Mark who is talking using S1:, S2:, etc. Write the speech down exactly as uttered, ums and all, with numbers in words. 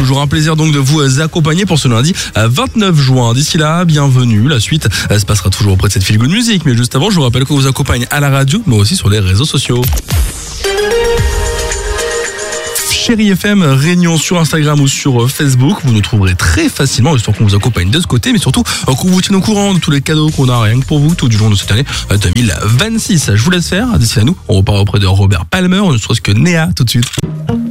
S1: Toujours un plaisir donc de vous accompagner pour ce lundi vingt-neuf juin. D'ici là, bienvenue. La suite se passera toujours auprès de cette feel good music. Mais juste avant, je vous rappelle qu'on vous accompagne à la radio, mais aussi sur les réseaux sociaux. Chérie F M, réunion sur Instagram ou sur Facebook. Vous nous trouverez très facilement, histoire qu'on vous accompagne de ce côté, mais surtout qu'on vous tienne au courant de tous les cadeaux qu'on a rien que pour vous tout du long de cette année deux mille vingt-six. Je vous laisse faire. D'ici là, nous, on repart auprès de Robert Palmer, ne serait-ce que Néa tout de suite.